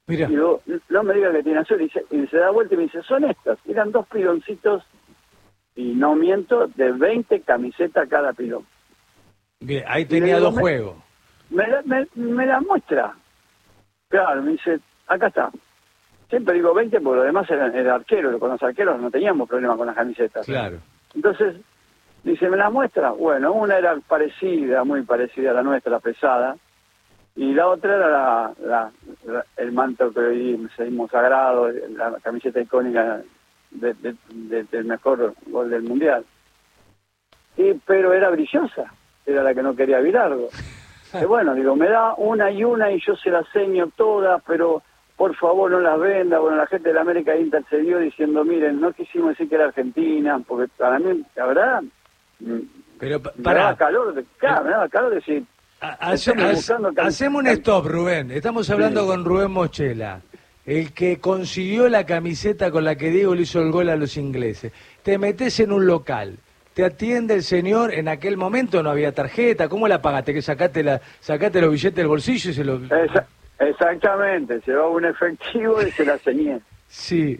Mira, Y digo, no me diga que tiene azul. Y se da vuelta y me dice, son estas. Eran 2 piloncitos, y no miento, de 20 camisetas cada pilón. bien, ahí Y le tenía digo, dos juegos. me la muestra. Claro, me dice, acá está. Siempre digo 20 porque lo demás era arquero. Con los arqueros no teníamos problema con las camisetas. Claro. Entonces, dice, ¿me la muestra? Bueno, una era parecida, muy parecida a la nuestra, pesada. Y la otra era el manto que hoy seguimos sagrado, la camiseta icónica del mejor gol del Mundial. Pero era brillosa, era la que no quería Bilardo. Y bueno, digo, me da una y yo se las seño todas, pero por favor no las venda. Bueno, la gente de la América intercedió diciendo, miren, no quisimos decir que era Argentina, porque para mí, la verdad, Pero me pará, daba calor, me daba calor decir, hacemos un stop, Rubén. Estamos hablando Sí. con Rubén Mochela, el que consiguió la camiseta con la que Diego le hizo el gol a los ingleses. Te metes en un local, te atiende el señor, en aquel momento no había tarjeta, ¿cómo la pagaste? Que sacaste los billetes del bolsillo y se los... Exactamente, llevaba un efectivo y se la ceñé. Sí,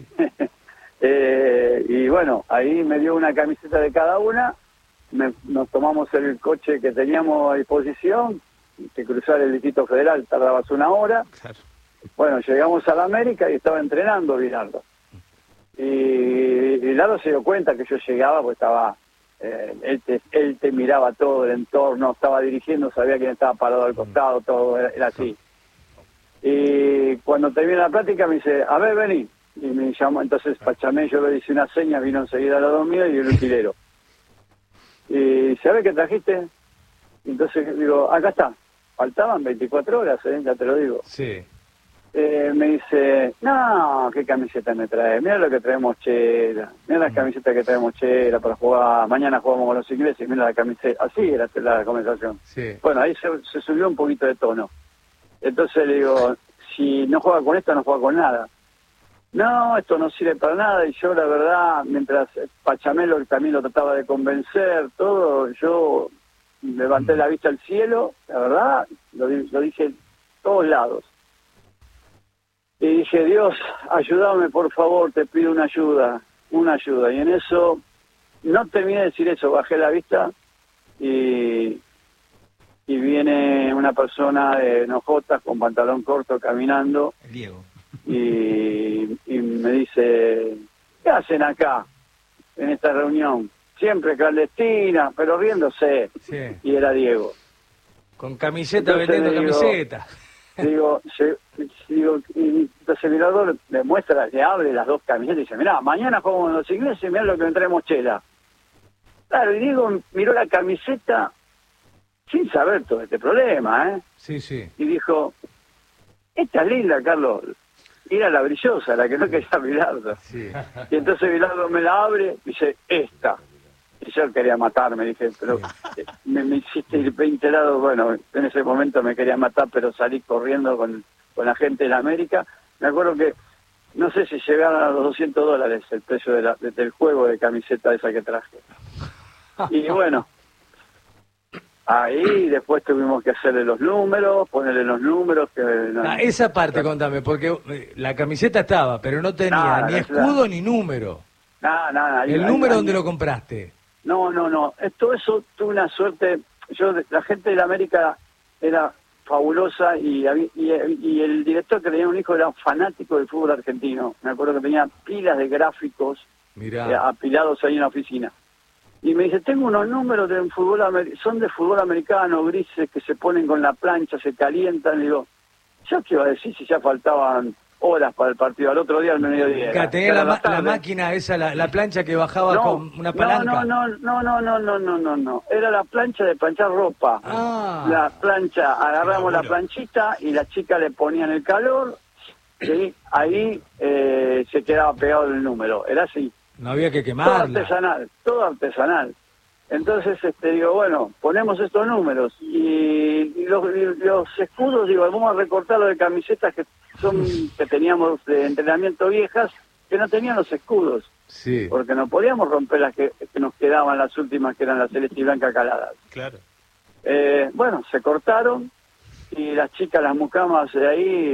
Y bueno, ahí me dio una camiseta de cada una, nos tomamos el coche que teníamos a disposición, que cruzar el Distrito Federal tardabas 1 hora. claro. Bueno, llegamos a la América y estaba entrenando Bilardo. Y Bilardo se dio cuenta que yo llegaba, pues estaba, él te miraba todo el entorno, estaba dirigiendo, sabía quién estaba parado al costado, todo era así. Y cuando terminé la plática me dice, a ver, vení. Y me llamó, entonces Pachamé, yo le hice una seña, vino enseguida al lado mío y el utilero. Y ¿sabés qué trajiste? Entonces digo, acá está. Faltaban 24 horas, ya te lo digo. Sí. Me dice, no, ¿qué camiseta me trae? Mira lo que traemos Chela. Mira las camisetas que traemos Chela para jugar. Mañana jugamos con los ingleses. Mira la camiseta. Así era la conversación. Sí. Bueno, ahí se subió un poquito de tono. Entonces le digo, si no juega con esto, no juega con nada. No, esto no sirve para nada. Y yo, la verdad, mientras Pachamelo también lo trataba de convencer, todo, yo levanté la vista al cielo, la verdad, lo dije en todos lados. Y dije, Dios, ayúdame, por favor, te pido una ayuda. Y en eso, no terminé de decir eso, bajé la vista y viene una persona de enojotas con pantalón corto caminando. El Diego. Y me dice, ¿qué hacen acá en esta reunión? Siempre clandestina, pero riéndose. Sí. Y era Diego. Con camiseta, Entonces vendiendo le digo, camiseta. Digo, y entonces el mirador le muestra, le abre las 2 camisetas y dice, mirá, mañana jugamos con los ingleses, mirá lo que me traemos Chela. Claro, y Diego miró la camiseta sin saber todo este problema, ¿eh? Sí, sí. Y dijo, esta es linda, Carlos. Y era la brillosa, la que no quería Bilardo. Sí. Y entonces Bilardo me la abre y dice, esta. Y yo quería matarme, dije, pero me hiciste ir 20 lados. Bueno, en ese momento me quería matar, pero salí corriendo con la gente de la América. Me acuerdo que, no sé si llegaron a los $200 el precio del juego de camiseta esa que traje. Y bueno, ahí después tuvimos que hacerle los números, ponerle los números. Esa parte contame, porque la camiseta estaba, pero no tenía ni escudo ni número. Nada. ¿El número dónde lo compraste? No. Todo eso tuve una suerte. La gente de la América era fabulosa y el director, que tenía un hijo, era fanático del fútbol argentino. Me acuerdo que tenía pilas de gráficos apilados ahí en la oficina. Y me dice, tengo unos números de son de fútbol americano, grises, que se ponen con la plancha, se calientan. Y digo, ¿yo qué iba a decir si ya faltaban horas para el partido? Al otro día, al mediodía. Tenía la máquina esa, la plancha que bajaba con una palanca. No. Era la plancha de planchar ropa. La plancha, agarramos la planchita y la chica le ponían el calor y ahí se quedaba pegado el número. Era así. No había que quemarla. Todo artesanal. Entonces, digo, bueno, ponemos estos números y los escudos, digo, vamos a recortarlo de camisetas que teníamos de entrenamiento viejas, que no tenían los escudos. Sí. Porque no podíamos romper las que nos quedaban, las últimas, que eran las celeste y blanca caladas. Claro. Bueno, se cortaron y las chicas, las mucamas de ahí,